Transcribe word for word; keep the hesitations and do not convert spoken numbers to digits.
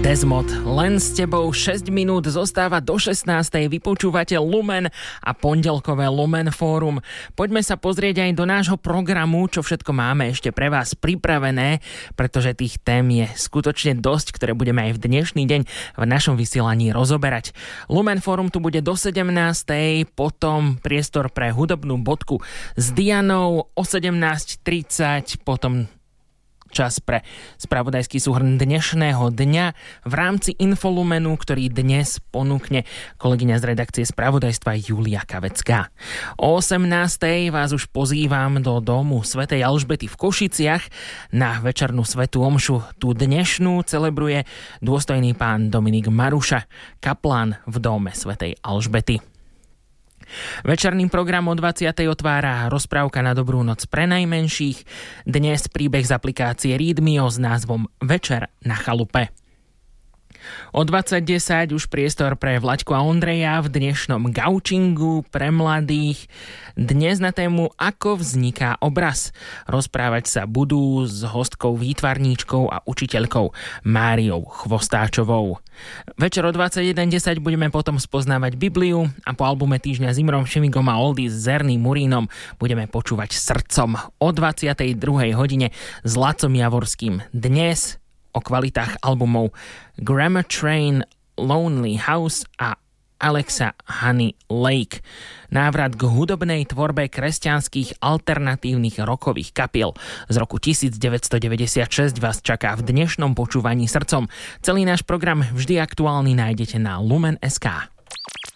Desmod, len s tebou šesť minút zostáva do šestnástej. Vypočúvate Lumen a pondelkové Lumen Fórum. Poďme sa pozrieť aj do nášho programu, čo všetko máme ešte pre vás pripravené, pretože tých tém je skutočne dosť, ktoré budeme aj v dnešný deň v našom vysielaní rozoberať. Lumen Fórum tu bude do sedemnástej, potom priestor pre hudobnú bodku s Dianou o sedemnásť tridsať, potom čas pre spravodajský súhrn dnešného dňa v rámci Infolumenu, ktorý dnes ponúkne kolegyňa z redakcie spravodajstva Julia Kavecká. O osemnástej vás už pozývam do domu svätej Alžbety v Košiciach na večernú svätú omšu. Tú dnešnú celebruje dôstojný pán Dominik Maruša, kaplán v dome svätej Alžbety. Večerným program o dvadsiatej otvára rozprávka na dobrú noc pre najmenších. Dnes príbeh z aplikácie Readmio s názvom Večer na chalupe. O dvadsať desať už priestor pre Vlaďku a Ondreja v dnešnom gaučingu pre mladých. Dnes na tému Ako vzniká obraz. Rozprávať sa budú s hostkou výtvarníčkou a učiteľkou Máriou Chvostáčovou. Večer o dvadsaťjeden desať budeme potom spoznávať Bibliu a po albume týždňa s Imrom Šimigom a Oldy s Zerným Murínom budeme počúvať Srdcom. O dvadsiatej druhej hodine s Lacom Javorským. Dnes o kvalitách albumov Grammar Train, Lonely House a Alexa Honey Lake. Návrat k hudobnej tvorbe kresťanských alternatívnych rockových kapiel z roku devätnásťstodeväťdesiatšesť vás čaká v dnešnom počúvaní Srdcom. Celý náš program vždy aktuálny nájdete na lumen bodka es ká.